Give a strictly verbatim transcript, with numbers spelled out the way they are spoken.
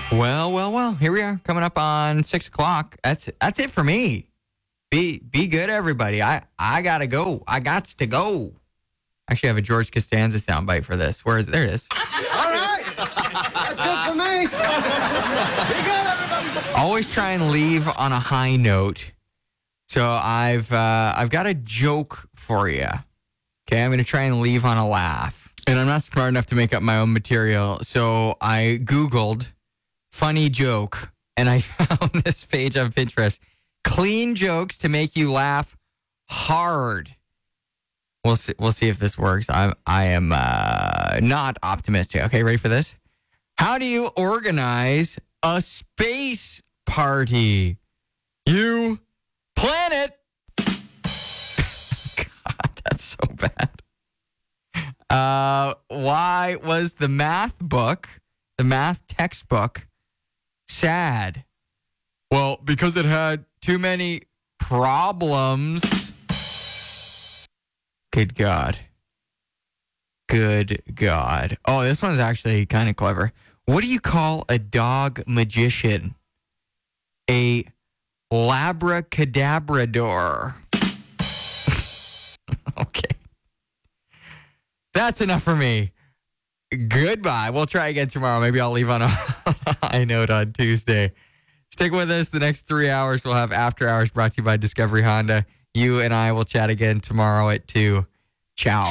Well, well, well. Here we are, coming up on six o'clock. That's that's it for me. Be be good, everybody. I I gotta go. I gots to go. Actually, I have a George Costanza soundbite for this. Where is it? There it is. All right. That's it for me. Be good, everybody. Always try and leave on a high note. So I've uh, I've got a joke for you. Okay, I'm gonna try and leave on a laugh. And I'm not smart enough to make up my own material, so I Googled funny joke, and I found this page on Pinterest. Clean jokes to make you laugh hard. We'll see. We'll see if this works. I'm. I am uh, not optimistic. Okay, ready for this? How do you organize a space party? You plan it. God, that's so bad. Uh, why was the math book, the math textbook, sad? Well, because it had too many problems. Good God. Good God. Oh, this one's actually kind of clever. What do you call a dog magician? A labracadabrador. Okay. That's enough for me. Goodbye. We'll try again tomorrow. Maybe I'll leave on a high note on Tuesday. Stick with us. The next three hours, we'll have After Hours brought to you by Discovery Honda. You and I will chat again tomorrow at two. Ciao.